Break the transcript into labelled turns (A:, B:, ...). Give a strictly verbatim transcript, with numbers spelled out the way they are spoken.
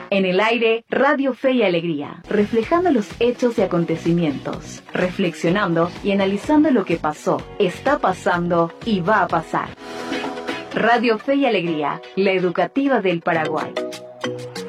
A: En el aire, Radio Fe y Alegría, reflejando los hechos y acontecimientos, reflexionando y analizando lo que pasó, está pasando y va a pasar. Radio Fe y Alegría, la educativa del Paraguay.